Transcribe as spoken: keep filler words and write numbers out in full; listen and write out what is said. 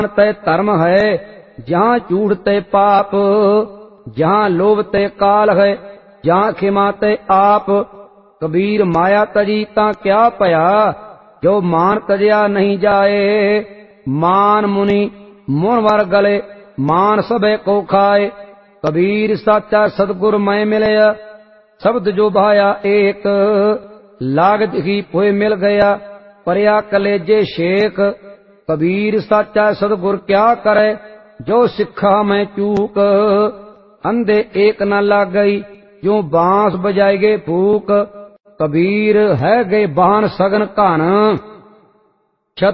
तय धर्म है, जहाँ झूठ ते पाप, जहाँ लोभ ते काल है, जहाँ खिमा ते आप। कबीर माया तजी ता क्या भया, जो मान तजया नहीं जाए। मान मुनि मुन वर गले, मान सबे को खाए। कबीर साचा सतगुर मैं मिले, शब्द जो भाया एक। लाग दिखी पोए मिल गया, परया कलेजे शेख। कबीर साचा सतगुर क्या करे, जो सिखा मैं चूक। अंधे एक न लाग गई, जो बांस बजाएगे फूक। कबीर है गए बाण सगन घन,